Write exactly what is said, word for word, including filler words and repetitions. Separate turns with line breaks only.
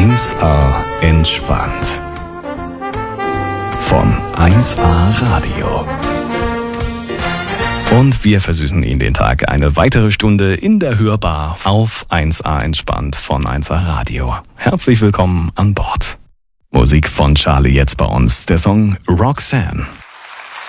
eins A entspannt. Von eins A Radio. Und wir versüßen Ihnen den Tag eine weitere Stunde in der Hörbar auf eins A entspannt von eins A Radio. Herzlich willkommen an Bord. Musik von Charlie jetzt bei uns, der Song Roxanne.